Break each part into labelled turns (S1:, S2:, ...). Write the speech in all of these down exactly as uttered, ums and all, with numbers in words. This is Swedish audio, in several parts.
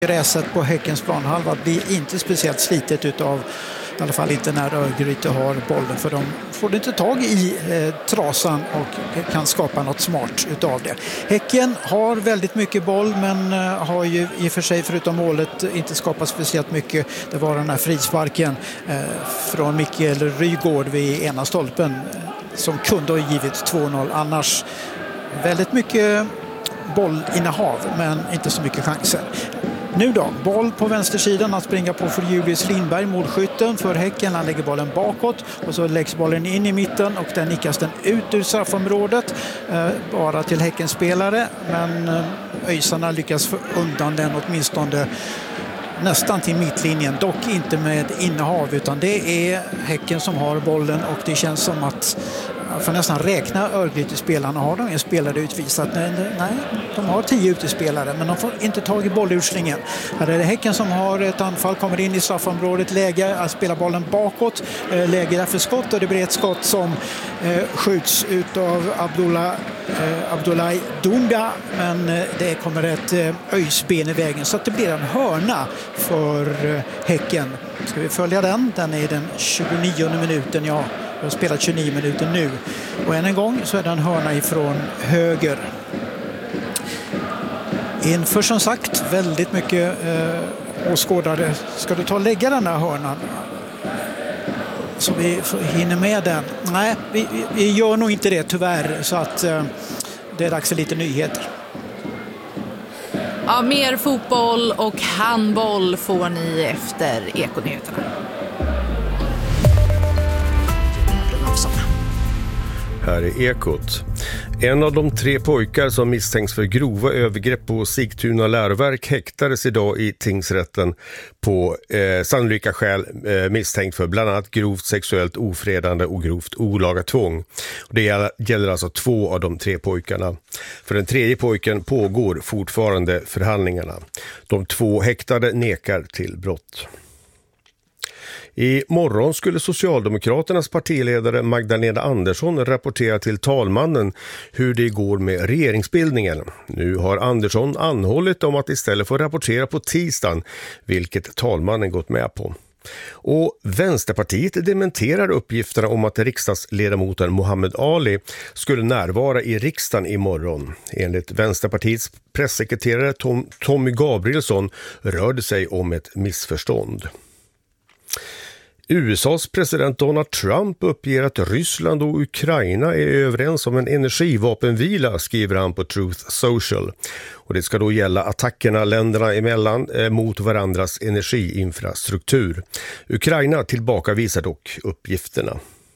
S1: Gräset på Häckens planhalva blir inte speciellt slitet utav, i alla fall inte när Örgryte har bollen, för de får inte tag i eh, trasan och kan skapa något smart utav det. Häcken har väldigt mycket boll, men eh, har ju i och för sig förutom målet inte skapat speciellt mycket. Det var den här frisparken eh, från Mikael Rygård vid ena stolpen eh, som kunde ha givit två noll, annars väldigt mycket bollinnehav men inte så mycket chanser. Nu då, boll på vänstersidan att springa på för Julius Lindberg, målskytten för Häcken. Han lägger bollen bakåt och så läggs bollen in i mitten och den nickas den ut ur straffområdet eh, bara till Häckens spelare, men eh, öjsarna lyckas få undan den åtminstone nästan till mittlinjen, dock inte med innehav, utan det är Häcken som har bollen och det känns som att jag får nästan räkna Örgryte-spelarna. Har de en spelare utvisat? Nej, nej, de har tio utespelare, men de får inte tag i bollurslingen. Här är det Häcken som har ett anfall, kommer in i straffområdet, läge att spela bollen bakåt, läge därför skott, och det blir ett skott som eh, skjuts ut av Abdullah, eh, Abdullah Dumba, men eh, det kommer ett eh, öjsben i vägen så att det blir en hörna för eh, Häcken. Ska vi följa den? Den är i den tjugonionde minuten, ja. Jag har spelat tjugonio minuter nu. Och än en gång så är det en hörna ifrån höger. Inför som sagt väldigt mycket eh, åskådare. Ska du ta och lägga den här hörnan? Så vi hinner med den. Nej, vi, vi gör nog inte det tyvärr. Så att eh, det är dags för lite nyheter.
S2: Ja, mer fotboll och handboll får ni efter Ekonyheterna.
S3: Här är Ekot. En av de tre pojkar som misstänks för grova övergrepp på Sigtuna läroverk häktades idag i tingsrätten på eh, sannolika skäl eh, misstänkt för bland annat grovt sexuellt ofredande och grovt olaga tvång. Det gäller alltså två av de tre pojkarna. För den tredje pojken pågår fortfarande förhandlingarna. De två häktade nekar till brott. I morgon skulle Socialdemokraternas partiledare Magdalena Andersson rapportera till talmannen hur det går med regeringsbildningen. Nu har Andersson anhållit om att istället få rapportera på tisdagen, vilket talmannen gått med på. Och Vänsterpartiet dementerar uppgifterna om att riksdagsledamoten Mohammed Ali skulle närvara i riksdagen imorgon. Enligt Vänsterpartiets pressekreterare Tom, Tommy Gabrielsson rör det sig om ett missförstånd. U S A:s president Donald Trump uppger att Ryssland och Ukraina är överens om en energivapenvila, skriver han på Truth Social. Och det ska då gälla attackerna länderna emellan eh, mot varandras energiinfrastruktur. Ukraina tillbakavisar dock uppgifterna.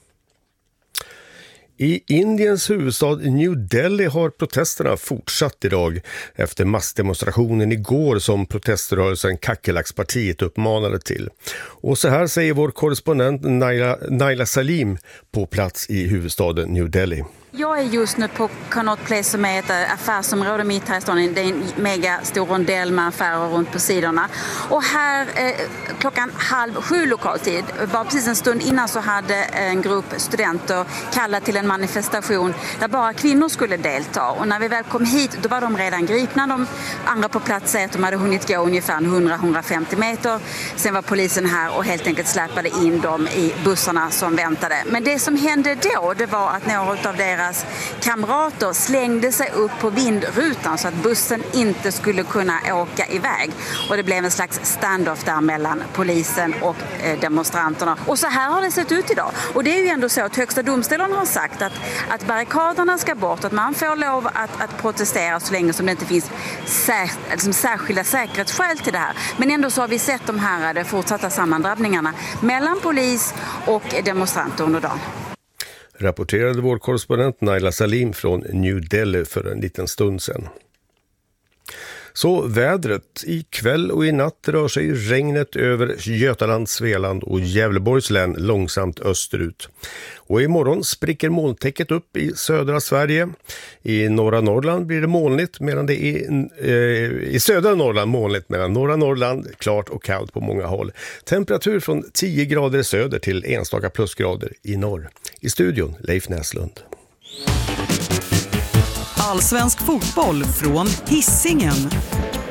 S3: I Indiens huvudstad New Delhi har protesterna fortsatt idag efter massdemonstrationen igår som proteströrelsen Kackelackspartiet uppmanade till. Och så här säger vår korrespondent Naila, Naila Salim på plats i huvudstaden New Delhi.
S4: Jag är just nu på Connaught Place som är ett affärsområde mitt här i staden. Det är en mega stor rondell med affärer runt på sidorna. Och här eh, klockan halv sju lokaltid, bara precis en stund innan, så hade en grupp studenter kallat till en manifestation där bara kvinnor skulle delta. Och när vi väl kom hit, då var de redan gripna. De andra på plats säger att de hade hunnit gå ungefär hundra till hundrafemtio meter. Sen var polisen här och helt enkelt släpade in dem i bussarna som väntade. Men det som hände då, det var att några av deras kamrater slängde sig upp på vindrutan så att bussen inte skulle kunna åka iväg. Och det blev en slags standoff där mellan polisen och eh, demonstranterna. Och så här har det sett ut idag. Och det är ju ändå så att Högsta domstolen har sagt att, att barrikaderna ska bort, att man får lov att, att protestera så länge som det inte finns sär, liksom särskilda säkerhetsskäl till det här. Men ändå så har vi sett de här de fortsatta sammandrabbningarna mellan polis och demonstranter under dagen.
S3: Rapporterade vår korrespondent Naila Salim från New Delhi för en liten stund sedan. Så vädret. I kväll och i natt rör sig regnet över Götaland, Svealand och Gävleborgs län långsamt österut. Och imorgon spricker molntäcket upp i södra Sverige. I norra Norrland blir det molnigt, medan det är eh, i södra Norrland molnigt, medan norra Norrland klart och kallt på många håll. Temperatur från tio grader i söder till enstaka plusgrader i norr. I studion Leif Näslund.
S5: Allsvensk fotboll från Hisingen.